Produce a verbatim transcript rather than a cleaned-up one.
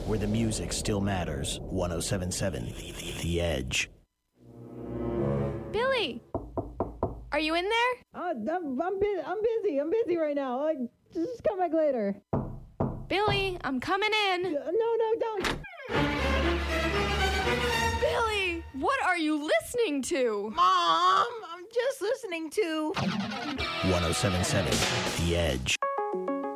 where the music still matters. one oh seven point seven The Edge. Billy! Are you in there? Uh, I'm, I'm, bu- I'm busy. I'm busy right now. Like, just come back later. Billy, I'm coming in. Uh, no, no, don't. Billy, what are you listening to? Mom, I'm just listening to... one oh seven point seven The Edge.